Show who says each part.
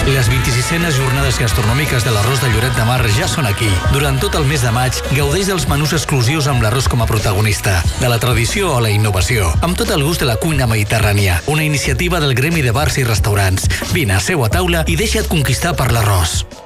Speaker 1: Les 26enes jornades gastronòmiques de l'arròs de Lloret de Mar ja són aquí. Durant tot el mes de maig, gaudeix dels menús exclusius amb l'arròs com a protagonista, de la tradició a la innovació, amb tot el gust de la cuina mediterrània. Una iniciativa del Gremi de Bars i Restaurants. Vine, seu a taula i deixa't conquistar per l'arròs.